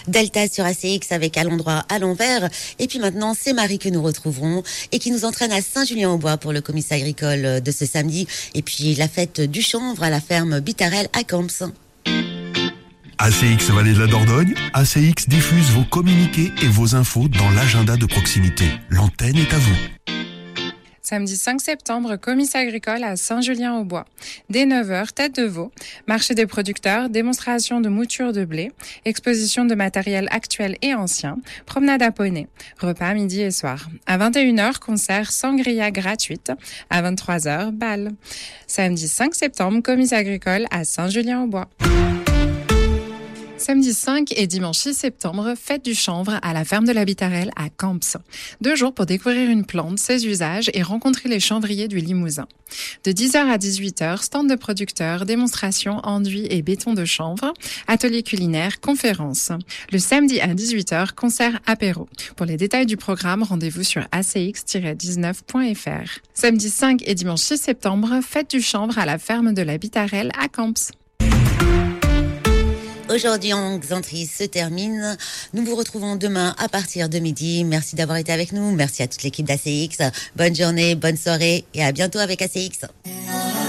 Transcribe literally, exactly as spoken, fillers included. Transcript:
Delta sur A C X avec À l'endroit à l'envers. Et puis maintenant, c'est Marie que nous retrouverons et qui nous entraîne à Saint-Julien-au-Bois pour le comice agricole de ce samedi. Et puis la fête du chanvre à la ferme Bitarel à Camps. A C X Vallée de la Dordogne, A C X diffuse vos communiqués et vos infos dans l'agenda de proximité. L'antenne est à vous. Samedi cinq septembre, comice agricole à Saint-Julien-au-Bois. Dès neuf heures, tête de veau, marché des producteurs, démonstration de mouture de blé, exposition de matériel actuel et ancien, promenade à poney, repas midi et soir. À vingt et une heures, concert sangria gratuite. À vingt-trois heures, bal. Samedi cinq septembre, comice agricole à Saint-Julien-au-Bois. Samedi cinq et dimanche six septembre, fête du chanvre à la ferme de la Bitarel à Camps. Deux jours pour découvrir une plante, ses usages et rencontrer les chanvriers du Limousin. De dix heures à dix-huit heures, stand de producteurs, démonstrations, enduits et béton de chanvre, atelier culinaire, conférences. Le samedi à dix-huit heures, concert apéro. Pour les détails du programme, rendez-vous sur a c x tiret dix-neuf point f r. Samedi cinq et dimanche six septembre, fête du chanvre à la ferme de la Bitarel à Camps. Aujourd'hui, en Xantrie se termine. Nous vous retrouvons demain à partir de midi. Merci d'avoir été avec nous. Merci à toute l'équipe d'A C X. Bonne journée, bonne soirée et à bientôt avec A C X.